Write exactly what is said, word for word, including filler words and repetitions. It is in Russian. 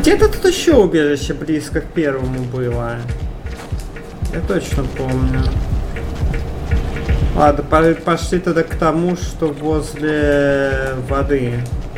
Где-то тут еще убежище близко к первому было. Я точно помню. Ладно, пошли тогда к тому, что возле воды.